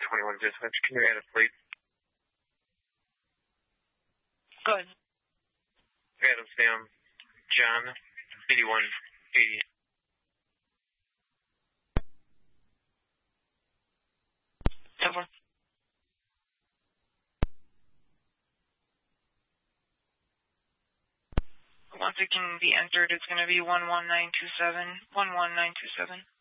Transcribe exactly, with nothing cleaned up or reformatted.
twenty-one dispatch. Can you add a plate? Go ahead. Adams down. John, eighty-one eighty. ten four. Once it can be entered, it's going to be one one nine two seven, one one nine two seven.